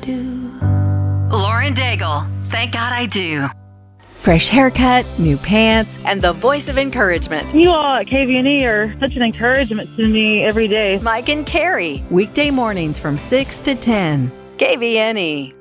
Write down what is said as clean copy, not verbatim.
do. Lauren Daigle, thank God I do. Fresh haircut, new pants, and the voice of encouragement. You all at KVNE are such an encouragement to me every day. Mike and Carrie, weekday mornings from 6 to 10. KVNE.